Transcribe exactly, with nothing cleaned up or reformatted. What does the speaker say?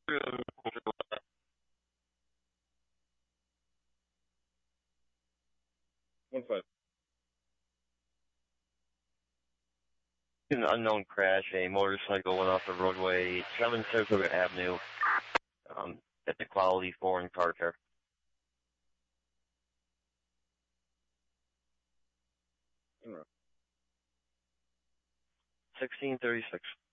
One five. An unknown crash. A motorcycle went off the roadway, seven Saratoga Avenue, um, at the Quality Foreign Car Care. sixteen thirty-six.